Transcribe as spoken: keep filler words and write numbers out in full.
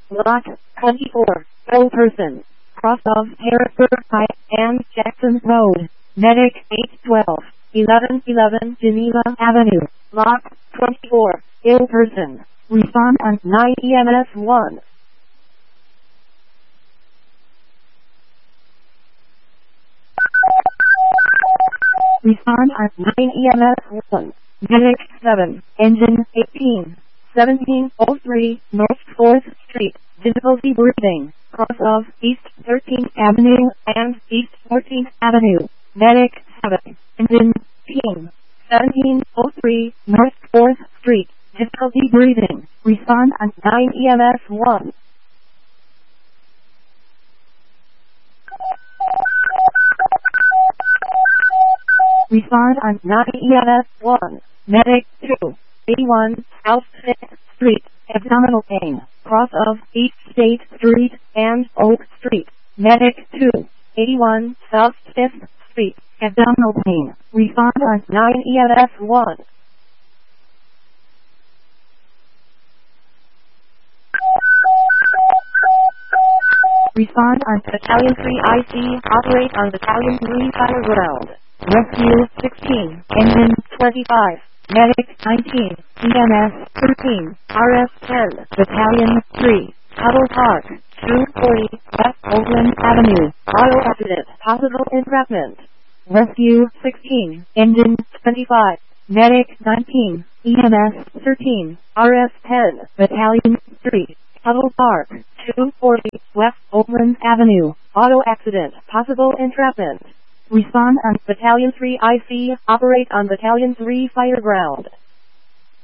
Lot twenty-four, Go Person, cross of Harrisburg High and Jackson Road, Medic eight twelve, eleven eleven Geneva Avenue, Lot twenty-four, Ill Person, respond on nine E M S one. Respond on nine E M S one, Medic seven, Engine eighteen, seventeen oh three North fourth Street, difficulty breathing, cross of East thirteenth Avenue and East fourteenth Avenue, Medic seven, Engine eighteen, seventeen oh three North fourth Street, difficulty breathing, respond on nine E M S one. Respond on nine E M S one, Medic two, eighty-one South fifth Street, abdominal pain, cross of East State Street and Oak Street, Medic two, eighty-one South fifth Street, abdominal pain, respond on nine E M S one. Respond on Battalion three I C, operate on Battalion three fire ground. Rescue sixteen, Engine twenty-five, Medic nineteen, E M S thirteen, R S ten, Battalion three, Tuttle Park, two forty, West Oakland Avenue, auto accident, possible entrapment. Rescue sixteen, Engine twenty-five, Medic nineteen, E M S thirteen, R S ten, Battalion three, Tuttle Park, two forty, West Oakland Avenue, auto accident, possible entrapment. Respond on Battalion three I C, operate on Battalion three fire ground.